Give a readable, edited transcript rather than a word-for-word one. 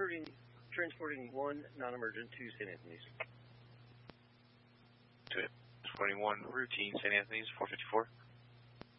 transporting 1 non-emergent to St. Anthony's. 21 routine, St. Anthony's, 454.